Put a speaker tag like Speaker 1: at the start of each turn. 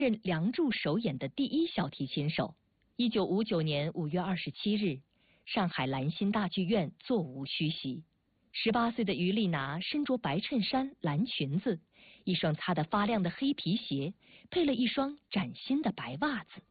Speaker 1: 任梁祝首演的第一小提琴手。1959年5月27日，上海兰心大剧院座无虚席。18岁的于丽娜身着白衬衫、蓝裙子，一双擦得发亮的黑皮鞋，配了一双崭新的白袜子。